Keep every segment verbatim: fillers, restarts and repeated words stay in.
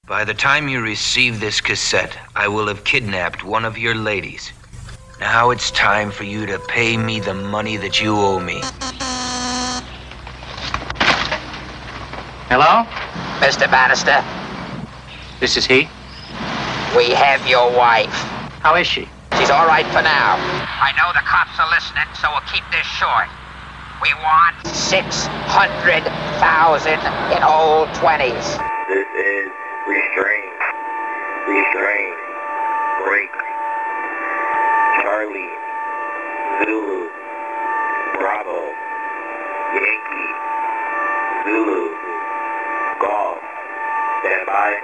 By the time you receive this cassette, I will have kidnapped one of your ladies. Now it's time for you to pay me the money that you owe me. Hello? Mister Bannister, This is he? we have your wife. How is she? She's all right for now. I know the cops are listening, so we'll keep this short. We want six hundred thousand in old twenties. This is Restraint. Restraint. Break. Charlie. Zulu. Bravo. Yankee. Zulu. Golf. Stand by.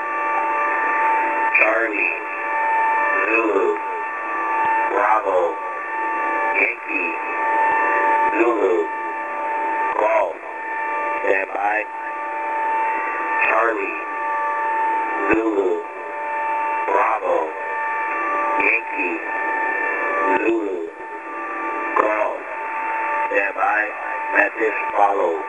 Charlie. Zulu. Bravo. Yankee. Zulu. Golf. Stand by. Charlie. Zulu. Bravo. Yankee. Zulu. Golf. Stand by. Message follow.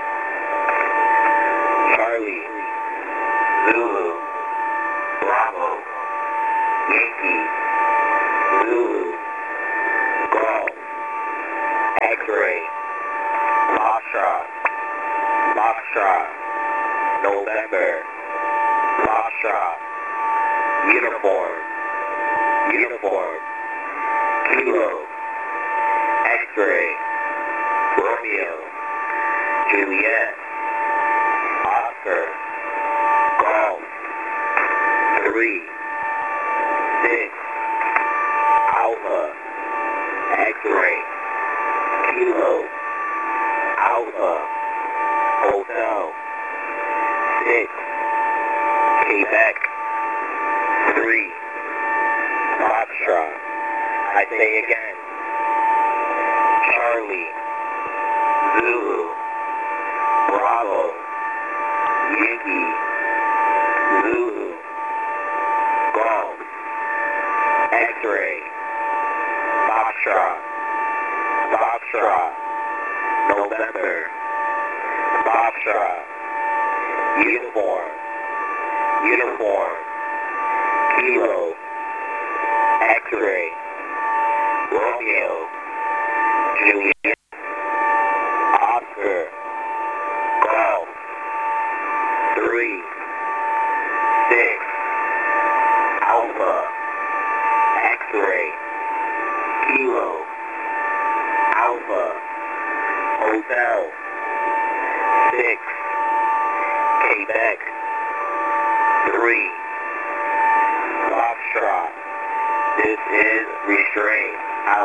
Charlie. Zulu. Bravo. Yankee. Zulu. Golf. X-ray. Foxtrot. Foxtrot. November. Foxtrot. Uniform. Uniform. Kilo. X-ray. Romeo. Juliet. Oscar. Golf. Three. Six. Alpha. X-ray. Kilo. Alpha. Hotel. Six. Quebec. Three. Foxtrot. I say again. Charlie. Zulu. Bravo. Yankee. Zulu. Golf. X-ray. Foxtrot. Foxtrot. November. Foxtrot. Uniform. Uniform. Kilo. X-ray. Romeo. Juliet. Oscar. Golf. Three. Six. Alpha. X-ray. Kilo. Alpha. Hotel. Six. Quebec. Three. Foxtrot. This is Restraint.